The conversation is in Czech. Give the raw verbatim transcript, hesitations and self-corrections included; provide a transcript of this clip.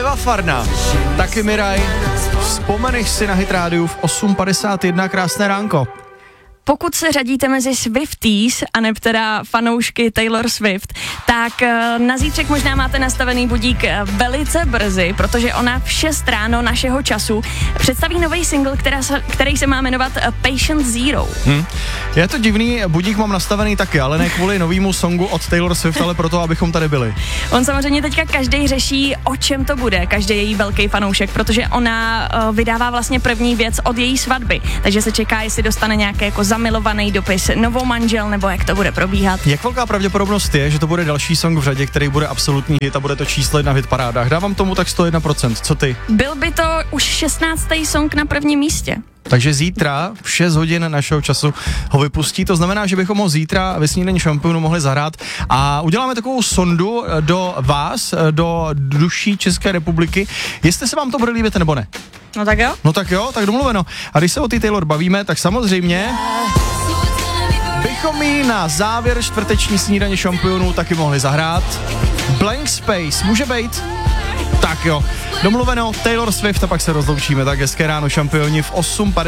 Eva Farna, taky Miraj, vzpomeneš si na Hit rádiu v osm padesát jedna, krásné ránko. Pokud se řadíte mezi Swifties, aneb teda fanoušky Taylor Swift, tak na zítřek možná máte nastavený budík velice brzy, protože ona v šest ráno našeho času představí nový single, která se, který se má jmenovat Patient Zero. Hmm. Je to divný, budík mám nastavený taky, ale ne kvůli novýmu songu od Taylor Swift, ale proto, abychom tady byli. On samozřejmě teďka každý řeší, o čem to bude, každý její velký fanoušek, protože ona uh, vydává vlastně první věc od její svatby, takže se čeká, jestli dostane nějaké jako zamilovaný dopis novou manžel, nebo jak to bude probíhat. Jak velká pravděpodobnost je, že to bude další song v řadě, který bude absolutní hit a bude to číslo jedna v hitparádách? Dávám tomu tak sto jedna procent. Co ty? Byl by to už šestnáctý song na prvním místě. Takže zítra v šest hodin našeho času ho vypustí, to znamená, že bychom ho zítra ve Snídani šampionů mohli zahrát a uděláme takovou sondu do vás, do duší České republiky, jestli se vám to bude líbit nebo ne. No tak jo. No tak jo, tak domluveno. A když se o ty Taylor bavíme, tak samozřejmě bychom jí na závěr čtvrteční Snídaně šampionů taky mohli zahrát. Blank Space, může být? Tak jo, domluveno, Taylor Swift a pak se rozloučíme, tak hezké ráno šampioni v osm padesát.